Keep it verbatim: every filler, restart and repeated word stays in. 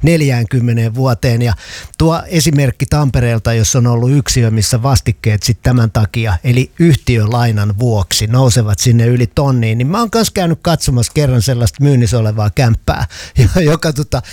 neljäänkymmeneen vuoteen. Ja tuo esimerkki Tampereelta, jossa on ollut yksiö, missä vastikkeet sitten tämän takia, eli yhtiölainan vuoksi nousevat sinne yli tonniin, niin mä oon myös käynyt katsomassa kerran sellaista myynnissä olevaa kämppää, joka tota,